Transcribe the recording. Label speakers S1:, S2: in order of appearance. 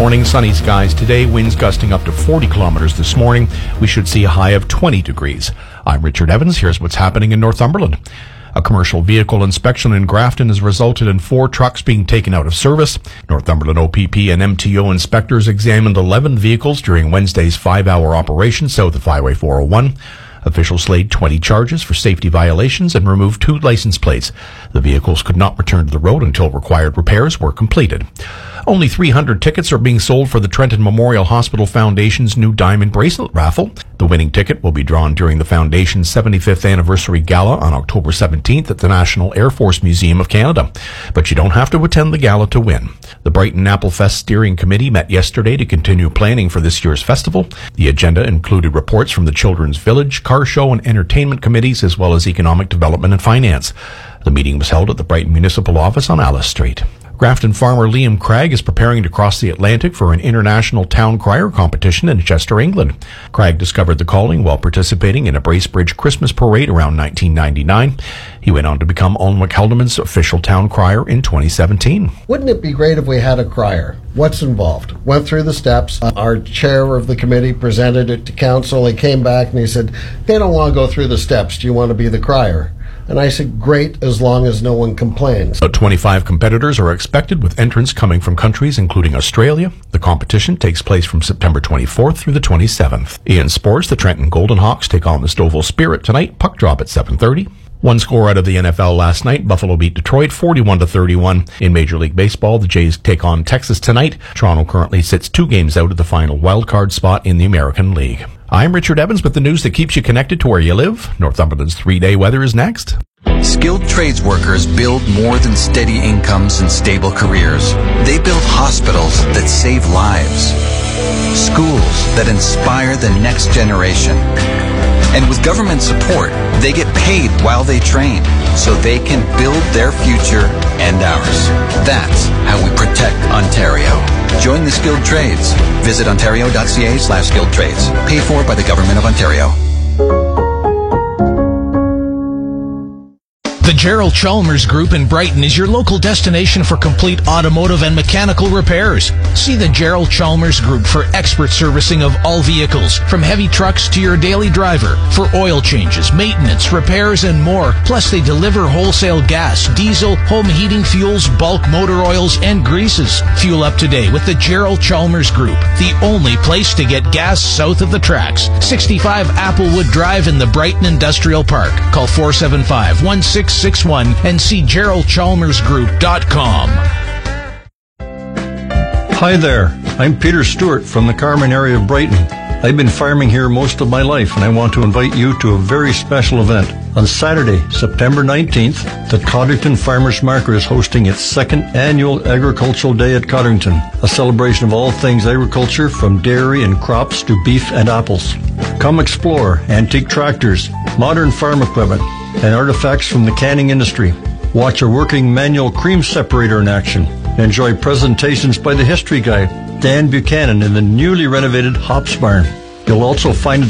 S1: morning. Sunny skies today. Winds gusting up to 40 kilometers this morning. We should see a high of 20 degrees. I'm Richard Evans. Here's what's happening in Northumberland. A commercial vehicle inspection in Grafton has resulted in 4 trucks being taken out of service. Northumberland OPP and MTO inspectors examined 11 vehicles during Wednesday's 5-hour operation south of Highway 401. Officials laid 20 charges for safety violations and removed 2 license plates. The vehicles could not return to the road until required repairs were completed. Only 300 tickets are being sold for the Trenton Memorial Hospital Foundation's new Diamond Bracelet raffle. The winning ticket will be drawn during the Foundation's 75th anniversary gala on October 17th at the National Air Force Museum of Canada. But you don't have to attend the gala to win. The Brighton Apple Fest Steering Committee met yesterday to continue planning for this year's festival. The agenda included reports from the Children's Village, Car Show and Entertainment Committees, as well as Economic Development and Finance. The meeting was held at the Brighton Municipal Office on Alice Street. Grafton farmer Liam Craig is preparing to cross the Atlantic for an international town crier competition in Chester, England. Craig discovered the calling while participating in a Bracebridge Christmas parade around 1999. He went on to become Alnwick Haldimand's official town crier in 2017.
S2: Wouldn't it be great if we had a crier? What's involved? Went through the steps. Our chair of the committee presented it to council. He came back and he said, they don't want to go through the steps. Do you want to be the crier? And I said, great, as long as no one complains.
S1: About 25 competitors are expected, with entrants coming from countries including Australia. The competition takes place from September 24th through the 27th. In sports, the Trenton Golden Hawks take on the Stouffville Spirit tonight. Puck drop at 7:30. One score out of the NFL last night. Buffalo beat Detroit 41-31. In Major League Baseball, the Jays take on Texas tonight. Toronto currently sits 2 games out of the final wildcard spot in the American League. I'm Richard Evans with the news that keeps you connected to where you live. Northumberland's 3-day weather is next.
S3: Skilled trades workers build more than steady incomes and stable careers. They build hospitals that save lives, schools that inspire the next generation. And with government support, they get paid while they train, so they can build their future and ours. That's how we protect Ontario. Join the skilled trades. Visit ontario.ca/skilled trades. Paid for by the Government of Ontario.
S4: The Gerald Chalmers Group in Brighton is your local destination for complete automotive and mechanical repairs. See the Gerald Chalmers Group for expert servicing of all vehicles, from heavy trucks to your daily driver, for oil changes, maintenance, repairs, and more. Plus, they deliver wholesale gas, diesel, home heating fuels, bulk motor oils, and greases. Fuel up today with the Gerald Chalmers Group, the only place to get gas south of the tracks. 65 Applewood Drive in the Brighton Industrial Park. Call 475-1661 and see GeraldChalmersGroup.com.
S5: Hi there, I'm Peter Stewart from the Carman area of Brighton. I've been farming here most of my life, and I want to invite you to a very special event. On Saturday, September 19th, the Codrington Farmers Market is hosting its 2nd annual Agricultural Day at Codrington, a celebration of all things agriculture, from dairy and crops to beef and apples. Come explore antique tractors, modern farm equipment, and artifacts from the canning industry. Watch a working manual cream separator in action. Enjoy presentations by the history guy, Dan Buchanan, in the newly renovated hops barn. You'll also find